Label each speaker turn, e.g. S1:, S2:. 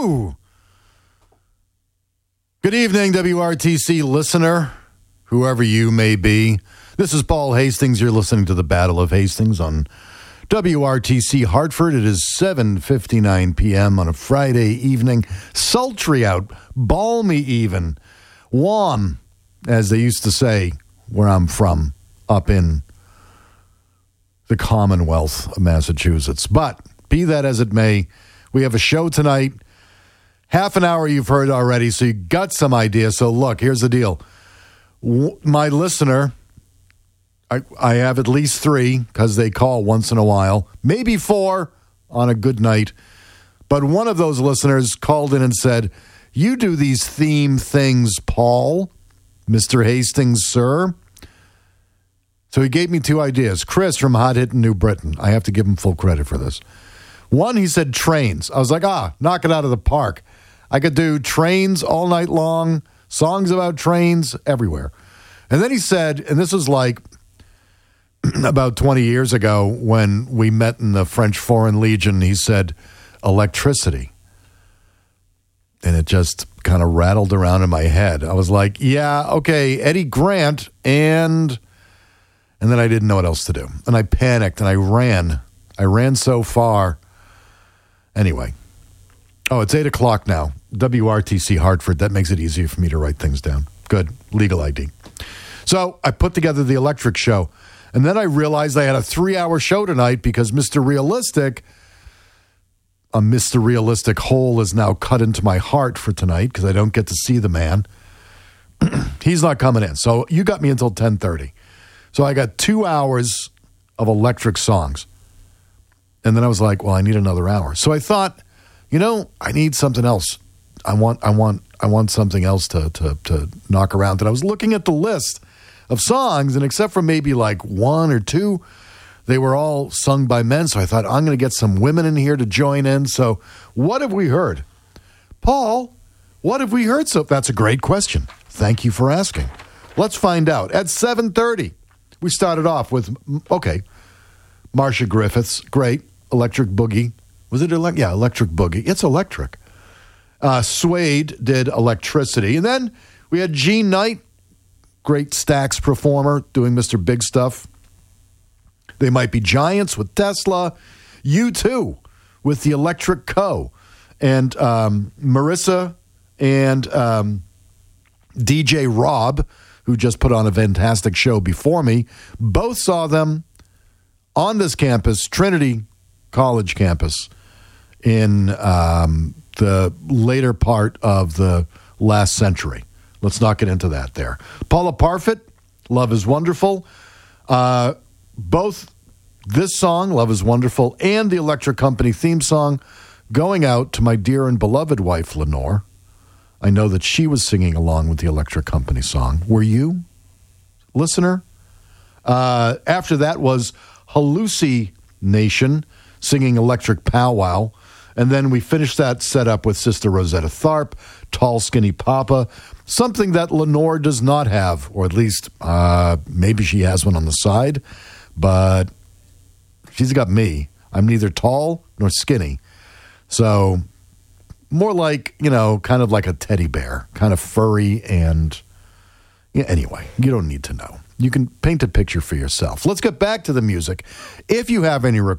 S1: Ooh. Good evening, WRTC listener, whoever you may be. This is Paul Hastings. You're listening to the Battle of Hastings on WRTC Hartford. It is 7:59 p.m. on a Friday evening. Sultry out, balmy even. Warm, as they used to say where I'm from, up in the Commonwealth of Massachusetts. But be that as it may, we have a show tonight. Half an hour you've heard already, so you got some idea. So look, here's the deal. My listener, I have at least 3 because they call once in a while, maybe 4 on a good night. But one of those listeners called in and said, "You do these theme things, Paul, Mr. Hastings, sir." So he gave me 2 ideas. Chris from Hot Hit in New Britain. I have to give him full credit for this. One, he said trains. I was like, knock it out of the park. I could do trains all night long, songs about trains everywhere. And then he said, and this was like about 20 years ago when we met in the French Foreign Legion, he said, electricity. And it just kind of rattled around in my head. I was like, yeah, okay, Eddie Grant, and then I didn't know what else to do. And I panicked and I ran. I ran so far. Anyway. Oh, it's 8 o'clock now. WRTC Hartford. That makes it easier for me to write things down. Good. Legal ID. So I put together the electric show. And then I realized I had a 3-hour show tonight because Mr. Realistic hole is now cut into my heart for tonight because I don't get to see the man. He's not coming in. So you got me until 10:30. So I got 2 hours of electric songs. And then I was like, well, I need another hour. So I thought, I need something else. I want something else to knock around. And I was looking at the list of songs, and except for maybe like 1 or 2, they were all sung by men. So I thought, I'm going to get some women in here to join in. So what have we heard? Paul, what have we heard? So that's a great question. Thank you for asking. Let's find out. At 7:30, we started off with, Marcia Griffiths, great, Electric Boogie. Was it Electric Boogie? It's electric. Suede did Electricity. And then we had Gene Knight, great Stax performer, doing Mr. Big Stuff. They Might Be Giants with Tesla. U2 with the Electric Co. And Marissa and DJ Rob, who just put on a fantastic show before me, both saw them on this campus, Trinity College campus, in the later part of the last century. Let's not get into that there. Paula Parfit, Love is Wonderful. Both this song, Love is Wonderful, and the Electric Company theme song going out to my dear and beloved wife, Lenore. I know that she was singing along with the Electric Company song. Were you, listener? After that was Hallucination singing Electric Powwow. And then we finished that setup with Sister Rosetta Tharpe, Tall Skinny Papa, something that Lenore does not have, or at least maybe she has one on the side, but she's got me. I'm neither tall nor skinny. So more like, kind of like a teddy bear, kind of furry and anyway, you don't need to know. You can paint a picture for yourself. Let's get back to the music. If you have any